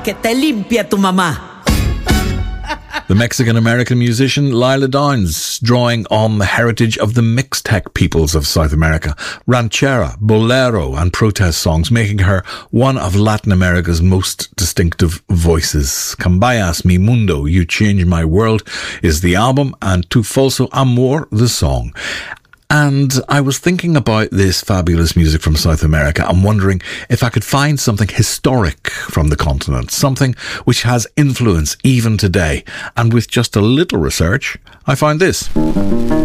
que te limpia tu mamá. The Mexican-American musician Lila Downs, drawing on the heritage of the Mixtec peoples of South America, ranchera, bolero and protest songs, making her one of Latin America's most distinctive voices. Cambias mi mundo, You Change My World is the album, and Tu Falso Amor, the song. And I was thinking about this fabulous music from South America and wondering if I could find something historic from the continent, something which has influence even today. And with just a little research, I found this.